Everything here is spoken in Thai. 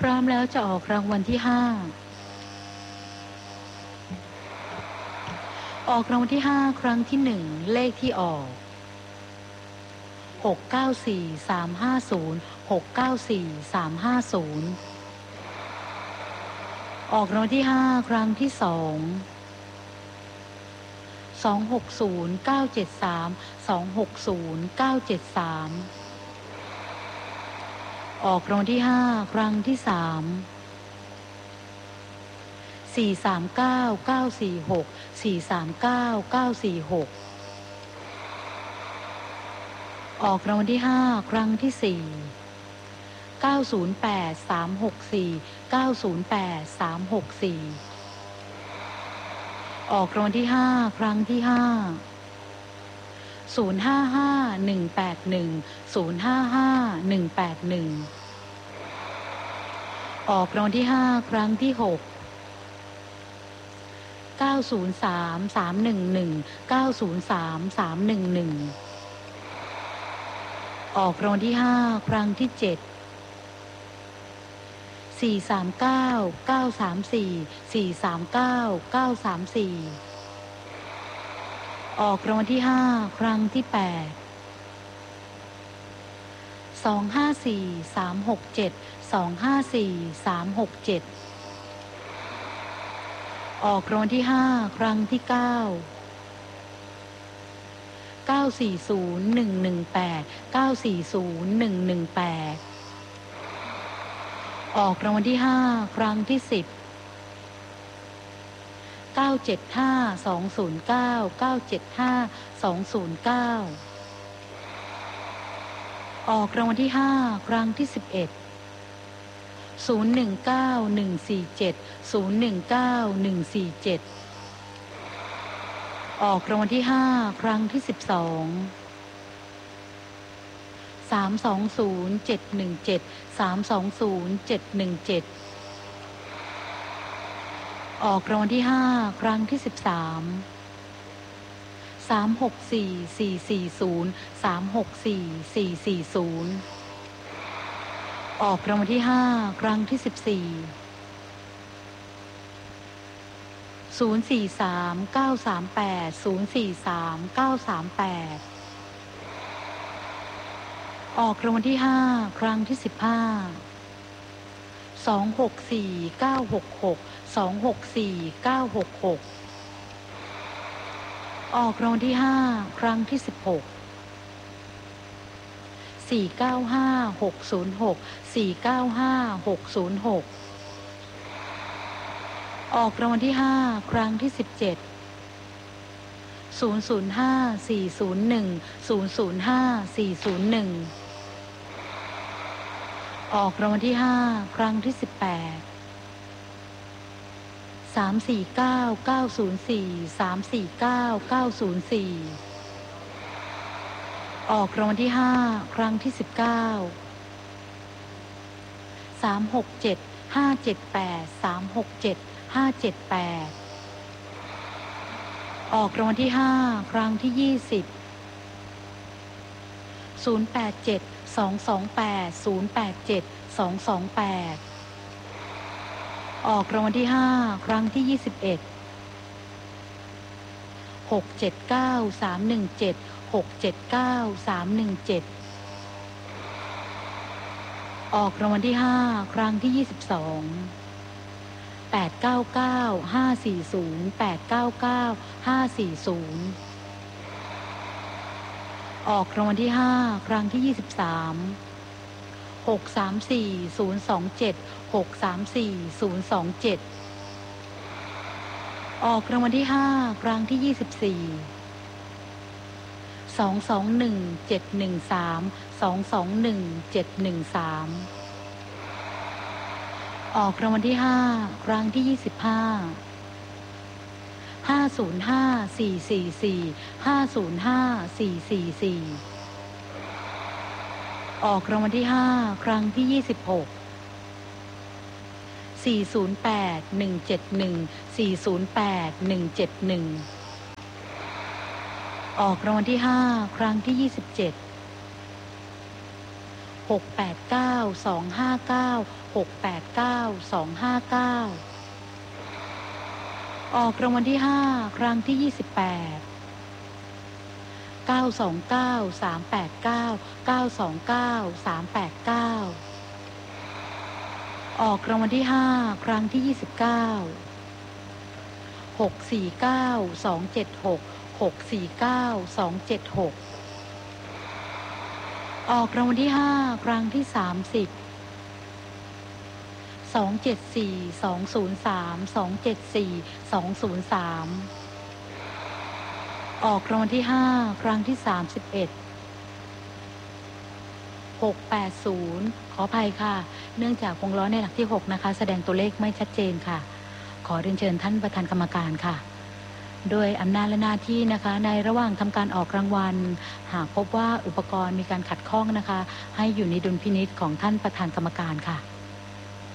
พร้อมแล้วจะออกรางวัลที่ห้าออกรางวัลที่ห้าครั้งที่หนึ่งเลขที่ออก694350 694350ออกรางวัลที่ห้าครั้งที่สอง260973 260973ออกรางวัลที่ห้าครั้งที่สาม439946 439946ออกรางวัลที่ห้าครั้งที่สี่908364 908364ออกรางวัลที่ห้าครั้งที่ห้า055181 055181ออกรางวัลที่ห้าครั้งที่หก903311 903311ออกรางวัลที่ห้าครั้งที่เจ็ด439 934 439 934ออกรางวัลที่ห้าครั้งที่แปด254 367 254 367ออกรางวัลที่ห้าครั้งที่เก้า940118 940118ออกรางวัลที่ห้าครั้งที่10 975209 975209ออกรางวัลที่ห้าครั้งที่11 019147 019147ออกรางวัลที่ห้าครั้งที่12 320717 320717ออกรางวัลที่ห้าครั้งที่13 364440 364440ออกรางวัลที่ห้าครั้งที่14 043938 043938ออกรางวัลที่ห้าครั้งที่15 264966 264966ออกรางวัลที่ห้าครั้งที่16 495606 495606ออกรางวัลที่ห้าครั้งที่17 005401 005401ออกรางวัลที่ห้าครั้งที่18 349904 349904ออกรางวัลที่ห้าครั้งที่19 367578 367578ออกรางวัลที่ห้าครั้งที่20 087228 087228ออกรางวัลที่ห้าครั้งที่21 679317 679317ออกรางวัลที่ห้าครั้งที่22 899540 899540ออกรางวัลที่ห้าครั้งที่23 634027 634027ออกรางวัลที่ห้าครั้งที่24 221713 221713ออกรางวัลที่ห้าครั้งที่25 505444 505444ออกรางวัลที่ห้าครั้งที่26 408171 408171ออกรางวัลที่ห้าครั้งที่27 ออกรางวัลที่ห้าครั้งที่28 ออกรางวัลที่ห้าครั้งที่29 ออกรางวัลที่ห้าครั้งที่30 ออกรางวัลที่ห้าครั้งที่ขออภัยค่ะเนื่องจากวงล้อในหลักที่6นะคะแสดงตัวเลขไม่ชัดเจนค่ะขอเรียนเชิญท่านประธานกรรมการค่ะโดยอำนาจและหน้าที่นะคะในระหว่างทำการออกรางวัลหากพบว่าอุปกรณ์มีการขัดข้องนะคะให้อยู่ในดุลพินิจของท่านประธานกรรมการค่ะ